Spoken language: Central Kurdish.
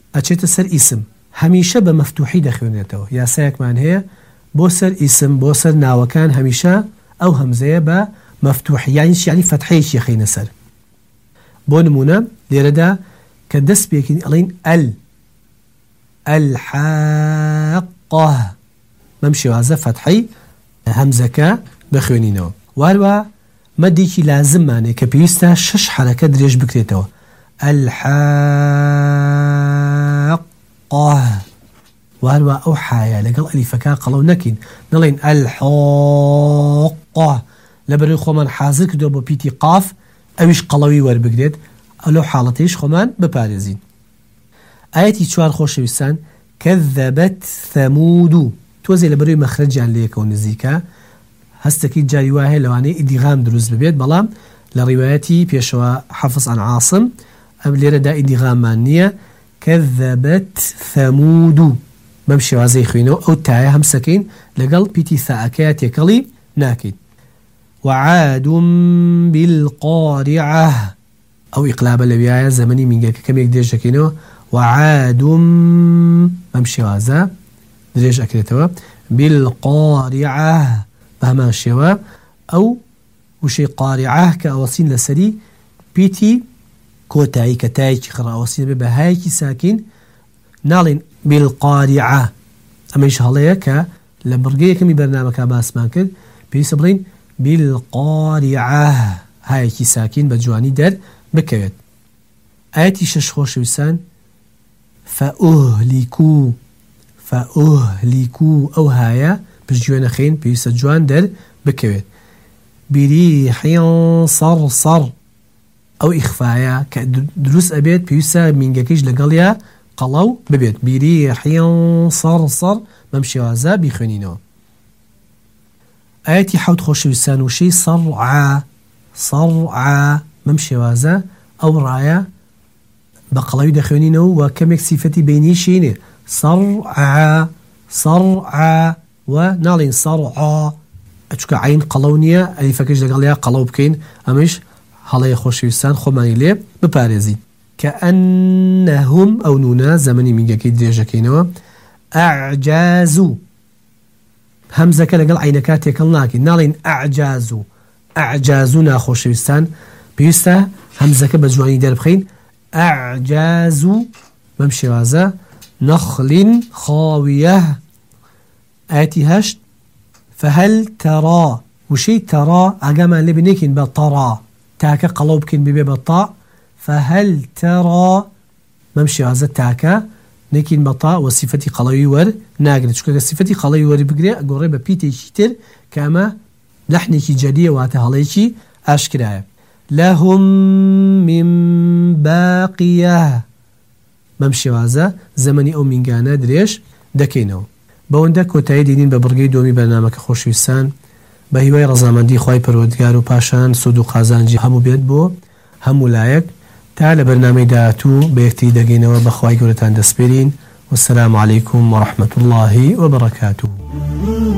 ئەچێتە سەر ئیسم هەمیشە بە مەفتوحی دەخوێنێتەوە یاسایەکمان هەیە بۆ سەر ئیسم بۆ سەر ناوەکان هەمیشە ئەو هەمزەیە بە مەفتوحی یعنی فەتحەیەکی خەینە سەر بۆ نمونە لێرەدا کە دەست پێکین ئەڵێن الحاقة بەم شێوازە فەتحەی هەمزەکە بخوێنینەوە واروە مەدێکی لازممانێ کە پێویستە 6 حرەکە درێژ بکرێتەوە الحاقة واروە ئەو حایە لەگەڵ ئەلیفەکە قەڵەو نەکەین نەڵێن الحاقة لەبەرەوەی خۆمان حازر کردەوە بۆ پیتی قاف ئەویش قەڵەوی وەربگرێت ئەلو حاڵەتەیش خۆمان بپارێزین ئاەتی 4 خۆشەویستان كذبت ثمود تۆزێ لەبەرەوەی مەخرەجیان لێکە و نزیکە هەستێکی جاری وایە لەوانەیە ئیدیغام دروست ببێت بەڵام لە ڕیوایەتی پێشەوە حەفظ عن عاصم ئەم لێرەدا ئیدیغامان نییە كذبت ثمود بەم شێوازەی خوێنەوە ئەو تایە هەمسەکەین لەگەڵ پیتی ثاءەکەیە تێکەڵی ناکەین وعاد بالقارعة أو إقلاب الأبياء زمني من جاك كم يقدرش كينو وعاد بمشي هذا دريش أكلتوا بالقارعة بهما الشوا أو وشي قارعة كأوصين لسري بيتي كوتاي كتاي كخرا أوصين بهاي ساكن نالين بالقارعة أما إيش هلايا ك لبرجية كمي برنامج كباس ماكل بيسبرين بالقارعة هاي ساكن بجواني در بكوت آياتي 6 خۆشەویستان فأهلكوا أو هايا بجوان خين بيوسا جوان در بكوت بريح صرصر أو إخفايا كدروس أبيت بيوسا من جاكيج لقاليا قلو ببيت بريح صرصر بمشي وازا بيخونينو آياتي 7 خۆشەویستان وشي صرعا ممشي وازا أو رايا بقلوي دخونينو وكمك صفتي بينيشيني صرعا ونالين صرعا أتشكا عين قلونية ألي فكش دقاليا قلو بكين أمش هلاي خۆشەویستان خۆمانی لێ بپارێزین كأنهم أو نونا زمني من جاكي دريجاكينو أعجازو همزة لەگەڵ عینەکە تێکەڵ ناکەین ناڵێن ئەعجازو ناخۆشەویستان پێویستە هەمزەکە بە جوانی دەربخەین ئەعجازو بەم شێوازە نەخل خاویە ئاەتی 8 فهل ترى وشي ترى ئاگامان لێ بنێکین بە تەڕا تاکە قەڵەو بکەین ببێ بە تا فهل ترى بەم شێوازە تاکە نكين بطا وصفتي قلوي ور ناقل شكو صفتي قلوي ور بقري قريبه بيتي كتير كما لحنكي جديه واتهاليكي اشكرايا لهم من باقيه بمشي وازا زمني او من غانا دريش دكينو بوندا كوتاي دينين ببرغي دومي برنامج خوشويستان بهواي رزامندي خوي پروردگار و پاشان سود و قازانجي همو بيد بو همو لايق تعال برنامج داتو بيكتي دقينة وبخواي قولتان دسبرين والسلام عليكم ورحمة الله وبركاته.